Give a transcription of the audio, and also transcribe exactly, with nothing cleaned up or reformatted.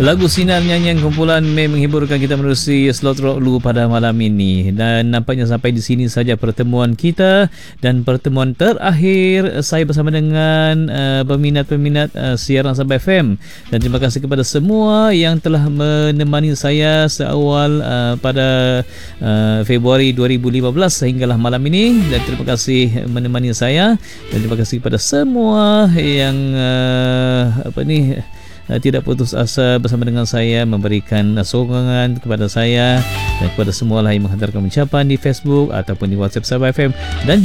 Lagu Sinar Nyanyian kumpulan Mei menghiburkan kita menerusi Slot Rock Lu pada malam ini. Dan nampaknya sampai di sini saja pertemuan kita dan pertemuan terakhir saya bersama dengan uh, peminat-peminat uh, siaran Sabah F M. Dan terima kasih kepada semua yang telah menemani saya seawal uh, pada uh, Februari dua ribu lima belas sehinggalah malam ini. Dan terima kasih menemani saya dan terima kasih kepada semua yang uh, apa ni Uh, tidak putus asa bersama dengan saya, memberikan uh, sokongan kepada saya dan kepada semua lah yang menghantarkan ucapan di Facebook ataupun di WhatsApp Sabah F M. Dan